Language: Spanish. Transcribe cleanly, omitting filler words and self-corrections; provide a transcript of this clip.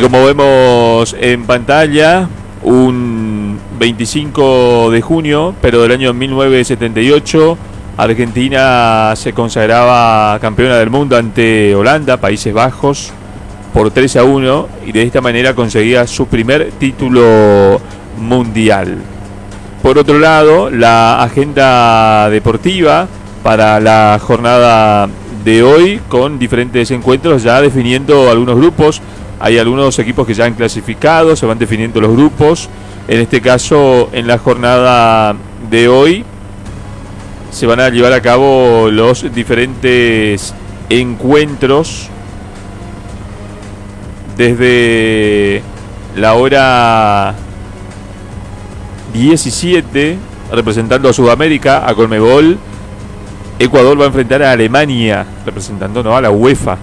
Como vemos en pantalla, un 25 de junio, pero del año 1978, Argentina se consagraba campeona del mundo ante Holanda, Países Bajos, por 3-1, y de esta manera conseguía su primer título mundial. Por otro lado, la agenda deportiva para la jornada de hoy, con diferentes encuentros ya definiendo algunos grupos. Hay algunos equipos que ya han clasificado, se van definiendo los grupos. En este caso, en la jornada de hoy se van a llevar a cabo los diferentes encuentros desde la hora 17, representando a Sudamérica, a Conmebol. Ecuador va a enfrentar a Alemania, representando a la UEFA.